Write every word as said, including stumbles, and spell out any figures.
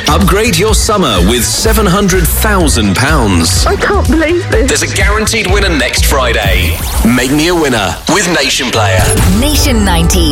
Upgrade your summer with seven hundred thousand pounds. I can't believe this. There's a guaranteed winner next Friday. Make me a winner with Nation Player. Nation ninety.